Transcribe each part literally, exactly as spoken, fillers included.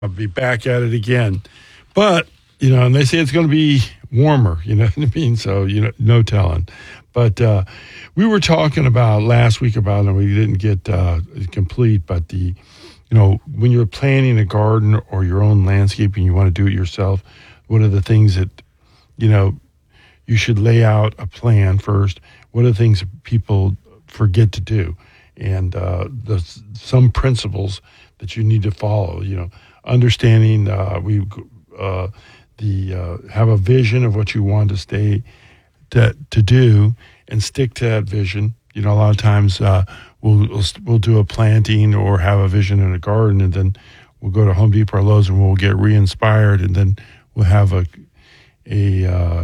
I'll be back at it again. But, you know, and they say it's going to be warmer, you know what I mean? So, you know, no telling. But uh, we were talking about last week about, and we didn't get uh, complete, but the, you know, when you're planting a garden or your own landscaping, you want to do it yourself, what are the things that, you know, you should lay out a plan first. What are the things that people forget to do? And uh, the, some principles that you need to follow, you know, understanding uh, we uh, the uh, have a vision of what you want to stay to to do and stick to that vision. You know, a lot of times uh, we'll, we'll we'll do a planting or have a vision in a garden, and then we'll go to Home Depot or Lowe's and we'll get re-inspired, and then we'll have a a uh,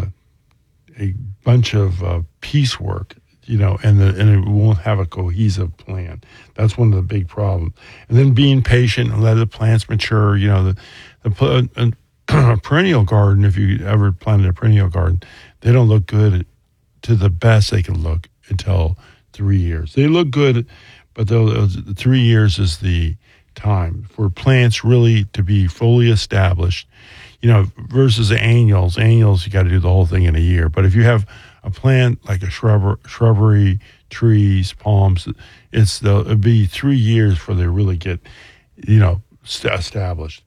a bunch of uh, piecework. You know, and the, and it won't have a cohesive plan. That's one of the big problems. And then being patient and let the plants mature. You know, the the a perennial garden. If you ever planted a perennial garden, they don't look good to the best they can look until three years. They look good, but those, three years is the time for plants really to be fully established. You know, versus the annuals. Annuals, you got to do the whole thing in a year. But if you have a plant like a shrub, shrubbery, trees, palms, it's the, it'll be three years before they really get, you know, st- established.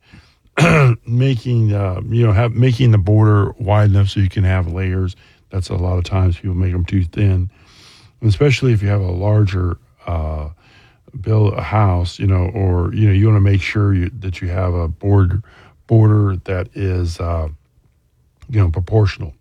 making, uh, you know, have making the border wide enough so you can have layers. That's a lot of times people make them too thin, and especially if you have a larger uh, build a house, you know, or you know, you want to make sure you, that you have a border border that is, uh, you know, proportional.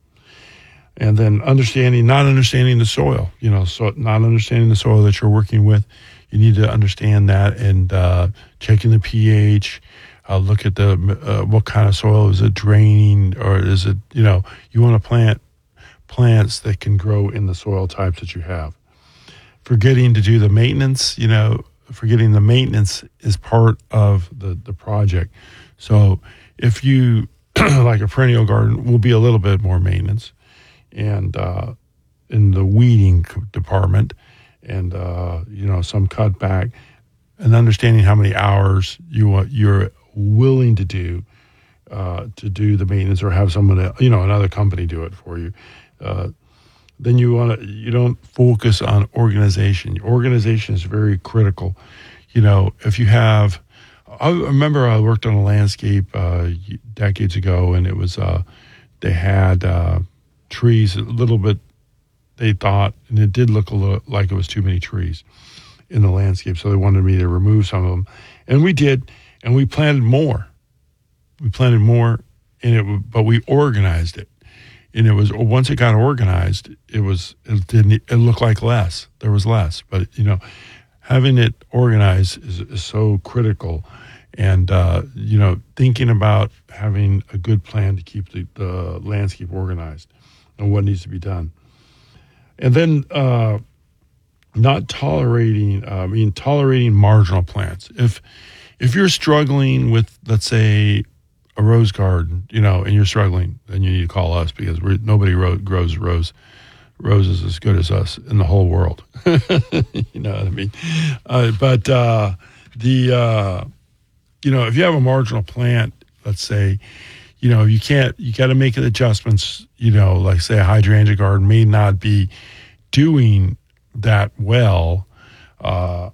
And then understanding, not understanding the soil, you know, so not understanding the soil that you're working with. You need to understand that and uh, checking the pH, uh, look at the uh, what kind of soil is it draining, or is it, you know, you want to plant plants that can grow in the soil types that you have. Forgetting to do the maintenance, you know, forgetting the maintenance is part of the, the project. So if you, like a perennial garden, will be a little bit more maintenance. And uh, in the weeding department, and uh, you know, some cutback, and understanding how many hours you want, you're willing to do uh, to do the maintenance, or have someone, you know, another company do it for you. Uh, then you want to, you don't focus on organization. Organization is very critical. You know, if you have, I remember I worked on a landscape uh, decades ago, and it was uh, they had. Uh, trees a little bit, they thought, and it did look a little like it was too many trees in the landscape, so they wanted me to remove some of them, and we did, and we planted more. We planted more, and it, but we organized it, and it was, once it got organized, it was, it didn't, it looked like less. There was less, but you know, having it organized is, is so critical, and uh, you know, thinking about having a good plan to keep the, the landscape organized and what needs to be done. And then uh, not tolerating, uh, I mean, tolerating marginal plants. If if you're struggling with, let's say, a rose garden, you know, and you're struggling, then you need to call us, because we're, nobody ro- grows rose roses as good as us in the whole world. You know what I mean? Uh, but uh, the, uh, you know, if you have a marginal plant, let's say, you know, you can't, you got to make adjustments, you know, like say a hydrangea garden may not be doing that well uh,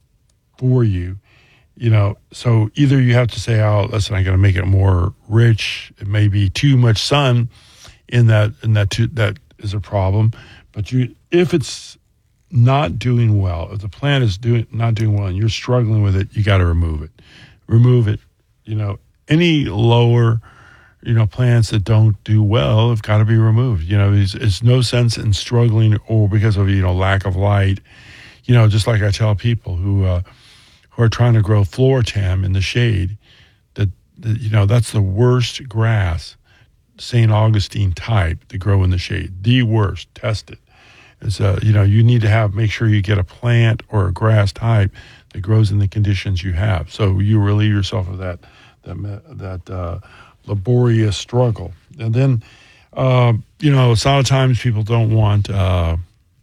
for you, you know, so either you have to say, oh, listen, I got to make it more rich. It may be too much sun in that, and that, too, that is a problem. But you, if it's not doing well, if the plant is doing, not doing well and you're struggling with it, you got to remove it, remove it, you know, any lower, you know, plants that don't do well have got to be removed. You know, it's, it's no sense in struggling or because of, you know, lack of light. You know, just like I tell people who uh, who are trying to grow Floratam in the shade, that, that, you know, that's the worst grass, Saint Augustine type, to grow in the shade. The worst. Test it. It's, uh, you know, you need to have, make sure you get a plant or a grass type that grows in the conditions you have. So you relieve yourself of that, that, that, uh, laborious struggle. And then, uh, you know, a lot of times people don't want, uh,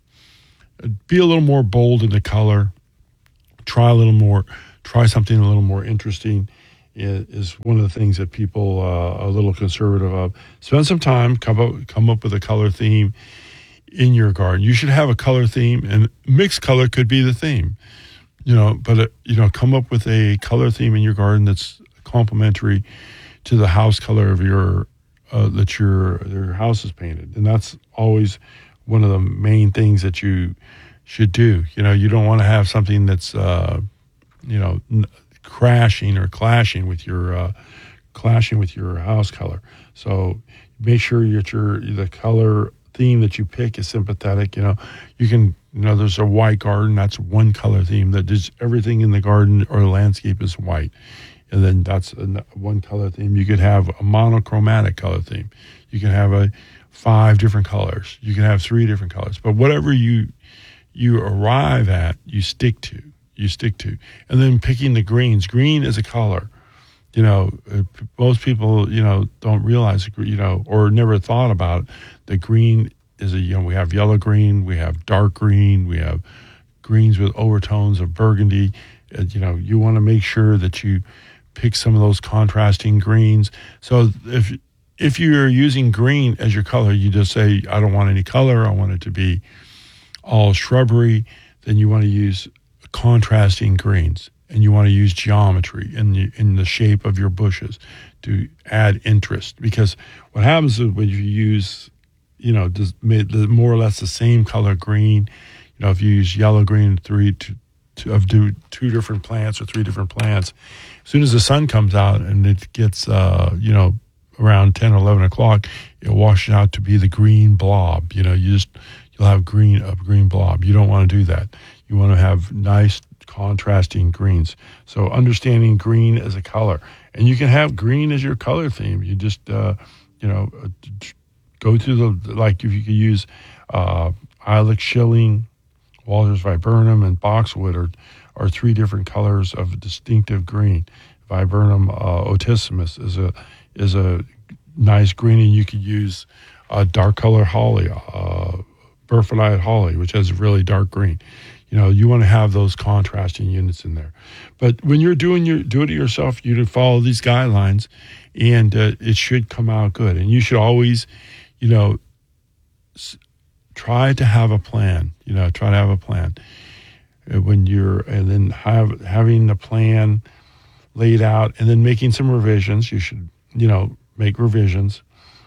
be a little more bold in the color, try a little more, try something a little more interesting. is, is one of the things that people uh, are a little conservative of. Spend some time, come up, come up with a color theme in your garden. You should have a color theme, and mixed color could be the theme. You know, but uh, you know, come up with a color theme in your garden that's complementary to the house color of your uh, that your your house is painted, and that's always one of the main things that you should do. You know, you don't want to have something that's uh, you know n- crashing or clashing with your uh, clashing with your house color. So make sure that your the color theme that you pick is sympathetic. You know, you can. You know, there's a white garden. That's one color theme. That is everything in the garden or the landscape is white, and then that's a, one color theme. You could have a monochromatic color theme. You can have a five different colors. You can have three different colors. But whatever you you arrive at, you stick to. You stick to, and then picking the greens. Green is a color. You know, most people you know don't realize you know or never thought about it. The green is a, you know, we have yellow green, we have dark green, we have greens with overtones of burgundy. Uh, you know, you want to make sure that you pick some of those contrasting greens. So if if you're using green as your color, you just say, I don't want any color, I want it to be all shrubbery, then you want to use contrasting greens. And you want to use geometry in the, in the shape of your bushes to add interest. Because what happens is when you use you know, just made the more or less the same color green. You know, if you use yellow green three to, to of do two different plants or three different plants, as soon as the sun comes out and it gets uh, you know, around ten or eleven o'clock, it washes out to be the green blob. You know, you just you'll have green a green blob. You don't want to do that. You want to have nice contrasting greens. So understanding green as a color, and you can have green as your color theme. You just uh, you know. Uh, Go to the, like if you could use uh, Ilex Schilling, Walters Viburnum, and Boxwood are, are three different colors of distinctive green. Viburnum uh, otissimus is a is a nice green, and you could use uh, dark color holly, uh, Burfordite holly, which has really dark green. You know, you want to have those contrasting units in there. But when you're doing your do it yourself, you follow these guidelines, and uh, it should come out good. And you should always, you know, s- try to have a plan. You know, try to have a plan uh, when you're, and then have having the plan laid out, and then making some revisions. You should, you know, make revisions.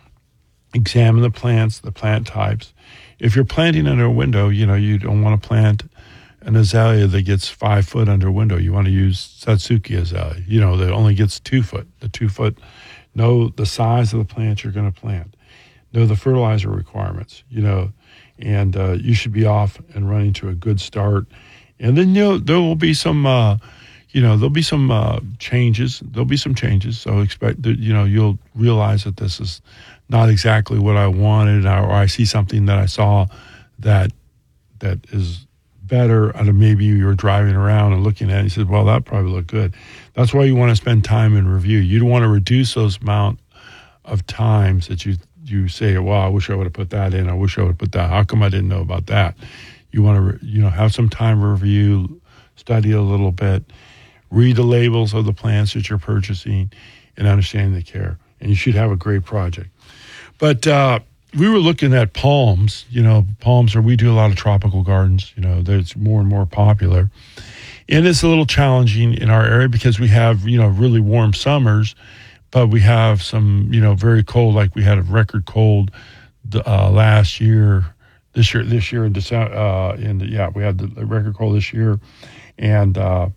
Examine the plants, the plant types. If you're planting under a window, you know, you don't want to plant an azalea that gets five foot under a window. You want to use Satsuki azalea, you know, that only gets two foot. The two foot, know the size of the plant you're going to plant. Know the fertilizer requirements, you know, and uh, you should be off and running to a good start. And then, you know, there will be some, uh, you know, there'll be some uh, changes. There'll be some changes. So expect that, you know, you'll realize that this is not exactly what I wanted, or I see something that I saw that that is better. And maybe you're driving around and looking at it and you said, well, that probably looked good. That's why you want to spend time in review. You don't want to reduce those amount of times that you you say, well, I wish I would have put that in. I wish I would have put that. How come I didn't know about that? You want to, you know, have some time to review, study a little bit, read the labels of the plants that you're purchasing, and understand the care. And you should have a great project. But uh, we were looking at palms. You know, palms are, we do a lot of tropical gardens. You know, that's more and more popular. And it's a little challenging in our area because we have, you know, really warm summers, but we have some, you know, very cold, like we had a record cold uh, last year, this year, this year in December, uh, in the, yeah, we had the record cold this year, and uh,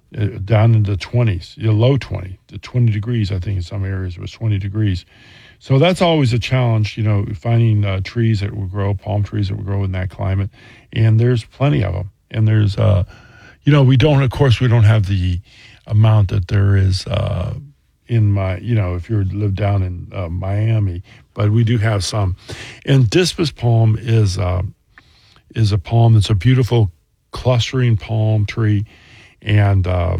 down in the twenties, you know, low twenty, to twenty degrees, I think in some areas it was twenty degrees. So that's always a challenge, you know, finding uh, trees that will grow, palm trees that will grow in that climate. And there's plenty of them. And there's, uh, you know, we don't, of course, we don't have the amount that there is uh, in my, you know, if you live down in uh, Miami, but we do have some. And Dispus palm is, uh, is a palm that's a beautiful clustering palm tree, and uh,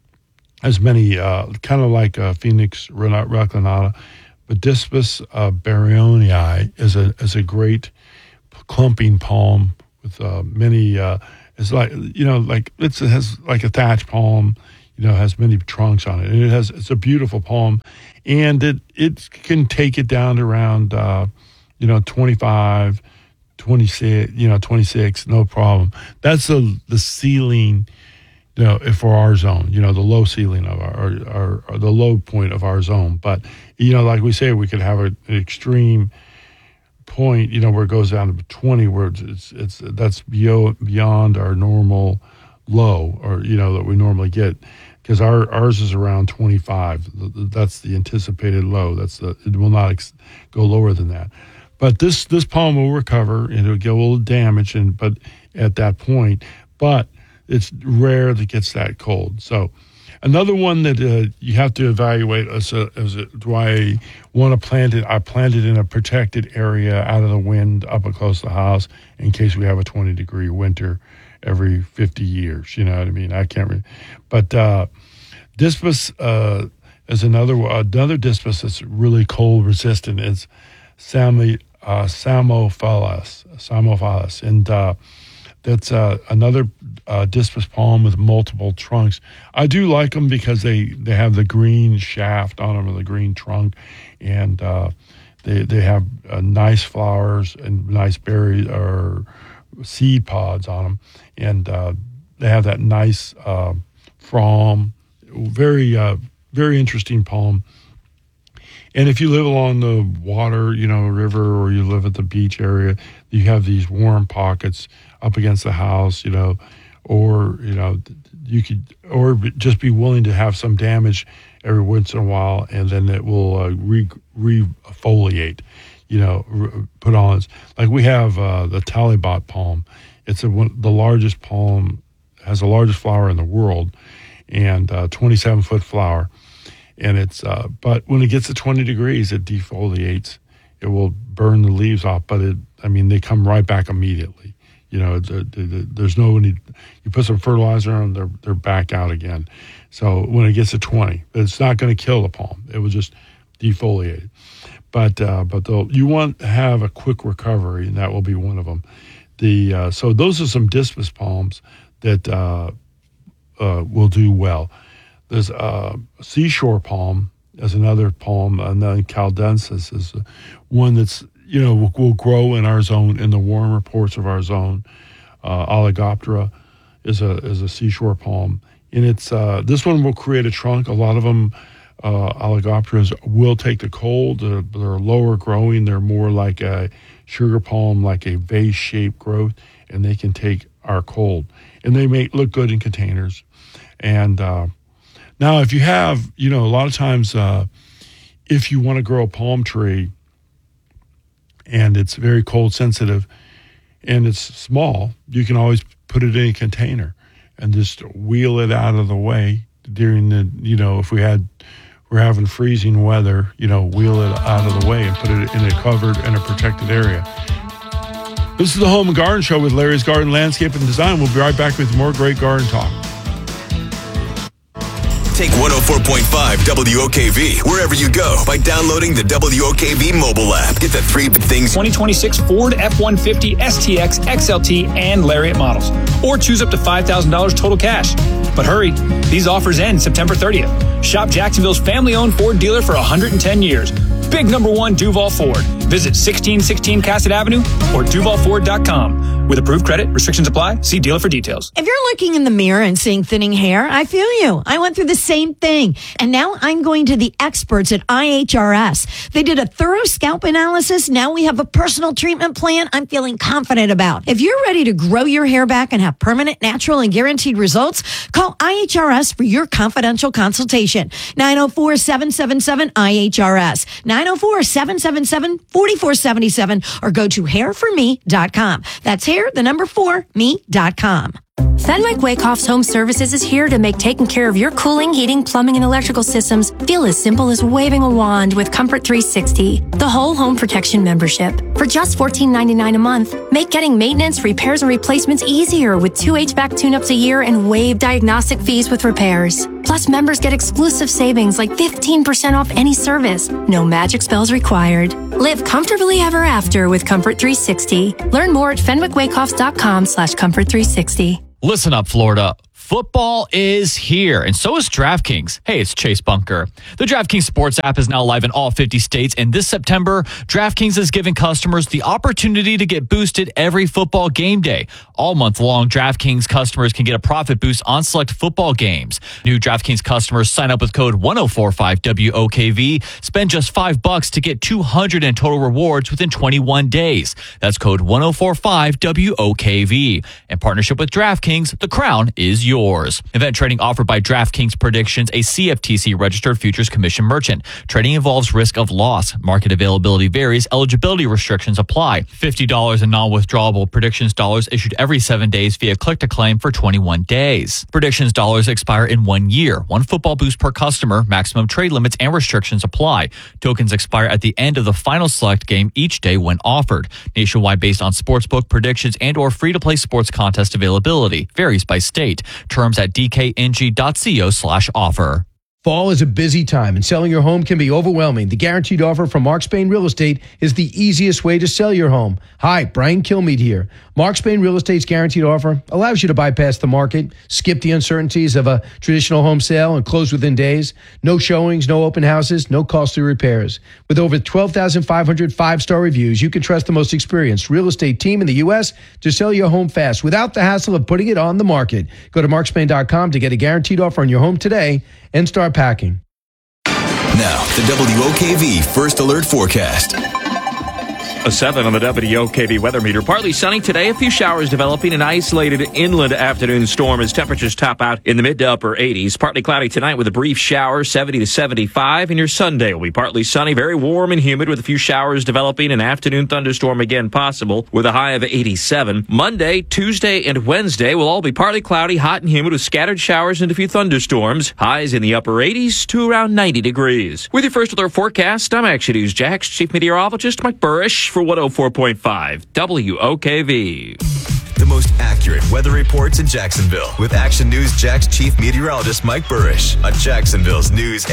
has many, uh, kind of like uh, Phoenix reclinata. But Dispus uh, baryonii is a is a great clumping palm with uh, many. Uh, it's like, you know, like it's, it has like a thatch palm. you know, has many trunks on it. And it has, it's a beautiful palm. And it, it can take it down to around, uh, you know, twenty-five, twenty-six, you know, twenty-six, no problem. That's the, the ceiling, you know, for our zone, you know, the low ceiling of our, or, or, or the low point of our zone. But, you know, like we say, we could have a, an extreme point, you know, where it goes down to twenty, where it's, it's, it's that's beyond, beyond our normal low, or, you know, that we normally get, because our, ours is around twenty-five. That's the anticipated low. That's the, it will not ex- go lower than that. But this, this palm will recover, and it'll get a little damage, and, but at that point, but it's rare that it gets that cold. So another one that uh, you have to evaluate is, a, is a, do I want to plant it? I plant it in a protected area out of the wind up close to the house in case we have a twenty degree winter every fifty years. You know what I mean? I can't. Re- but uh, Discus uh, is another another Discus that's really cold resistant. It's Sami, uh, Psamophilus, Psamophilus, and uh, that's uh, another uh, Discus palm with multiple trunks. I do like them because they, they have the green shaft on them, or the green trunk, and uh, they they have uh, nice flowers and nice berries or seed pods on them, and uh, they have that nice uh, frond. Very uh, very interesting palm. And if you live along the water, you know, river, or you live at the beach area, you have these warm pockets up against the house, you know, or, you know, you could, or just be willing to have some damage every once in a while, and then it will uh, re, refoliate, you know, re, put on. Like we have uh, the Talibot palm. It's a, one, the largest palm, has the largest flower in the world, and uh, twenty-seven foot flower. And it's, uh, but when it gets to twenty degrees, it defoliates. It will burn the leaves off, but it, I mean, they come right back immediately. You know, the, the, the, there's no need, you put some fertilizer on them, they're, they're back out again. So when it gets to twenty, it's not going to kill the palm. It will just defoliate. But, uh, but you want to have a quick recovery, and that will be one of them. The, uh, so those are some Discus palms that, uh, uh, will do well. There's a seashore palm as another palm, and then Caldensis is one that's, you know, will, will grow in our zone, in the warmer parts of our zone. Uh, Oligoptera is a is a seashore palm, and it's uh, this one will create a trunk. A lot of them, uh, Oligopteras, will take the cold. They're, they're lower growing. They're more like a sugar palm, like a vase-shaped growth, and they can take our cold, and they may look good in containers, and uh, now, if you have, you know, a lot of times uh, if you want to grow a palm tree and it's very cold sensitive and it's small, you can always put it in a container and just wheel it out of the way during the, you know, if we had, we're having freezing weather, you know, wheel it out of the way and put it in a covered and a protected area. This is the Home and Garden Show with Larry's Garden Landscape and Design. We'll be right back with more great garden talk. Take one oh four point five W O K V wherever you go by downloading the W O K V mobile app. Get the three things. twenty twenty-six Ford F one fifty, S T X, X L T, and Lariat models. Or choose up to five thousand dollars total cash. But hurry, these offers end September thirtieth. Shop Jacksonville's family-owned Ford dealer for one hundred ten years. Big number one Duval Ford. Visit sixteen sixteen Cassett Avenue or duval ford dot com. With approved credit, restrictions apply. See dealer for details. If you're looking in the mirror and seeing thinning hair, I feel you. I went through the same thing. And now I'm going to the experts at I H R S. They did a thorough scalp analysis. Now we have a personal treatment plan I'm feeling confident about. If you're ready to grow your hair back and have permanent, natural, and guaranteed results, call I H R S for your confidential consultation. nine oh four, seven seven seven, I H R S. nine oh four, seven seven seven, four four seven seven or go to hair for me dot com. That's hair, the number four, me dot com. Fenwick Wakehoff's Home Services is here to make taking care of your cooling, heating, plumbing, and electrical systems feel as simple as waving a wand with Comfort three sixty, the whole home protection membership. For just fourteen ninety-nine a month, make getting maintenance, repairs, and replacements easier with two H V A C tune-ups a year and waive diagnostic fees with repairs. Plus, members get exclusive savings like fifteen percent off any service. No magic spells required. Live comfortably ever after with Comfort three sixty. Learn more at fenwick wakehoffs dot com slash comfort three sixty. Listen up, Florida. Football is here, and so is DraftKings. Hey, it's Chase Bunker. The DraftKings Sports app is now live in all fifty states, and this September, DraftKings is giving customers the opportunity to get boosted every football game day. All month long, DraftKings customers can get a profit boost on select football games. New DraftKings customers sign up with code one oh four five W O K V, spend just five bucks to get two hundred in total rewards within twenty-one days. That's code one oh four five W O K V. In partnership with DraftKings, the crown is yours. Yours. Event trading offered by DraftKings Predictions, a C F T C registered futures commission merchant. Trading involves risk of loss. Market availability varies. Eligibility restrictions apply. fifty dollars in non-withdrawable Predictions dollars issued every seven days via click-to-claim for twenty-one days. Predictions dollars expire in one year. One football boost per customer. Maximum trade limits and restrictions apply. Tokens expire at the end of the final select game each day when offered. Nationwide based on sportsbook predictions and or free-to-play sports contest availability. Varies by state. Terms at dkng.co slash offer. Fall is a busy time, and selling your home can be overwhelming. The Guaranteed Offer from Mark Spain Real Estate is the easiest way to sell your home. Hi, Brian Kilmeade here. Mark Spain Real Estate's Guaranteed Offer allows you to bypass the market, skip the uncertainties of a traditional home sale, and close within days. No showings, no open houses, no costly repairs. With over twelve thousand five hundred five-star reviews, you can trust the most experienced real estate team in the U S to sell your home fast without the hassle of putting it on the market. Go to mark spain dot com to get a guaranteed offer on your home today and start packing. Now, the W O K V First Alert Forecast. A seven on the W O K V weather meter. Partly sunny today. A few showers developing. An isolated inland afternoon storm as temperatures top out in the mid to upper eighties. Partly cloudy tonight with a brief shower, seventy to seventy-five. And your Sunday will be partly sunny, very warm and humid with a few showers developing. An afternoon thunderstorm again possible with a high of eighty-seven. Monday, Tuesday, and Wednesday will all be partly cloudy, hot and humid with scattered showers and a few thunderstorms. Highs in the upper eighties to around ninety degrees. With your First Alert forecast, I'm Action News Jax Chief Meteorologist Mike Burrish for one oh four point five W O K V. The most accurate weather reports in Jacksonville with Action News Jax Chief Meteorologist Mike Burrish on Jacksonville's news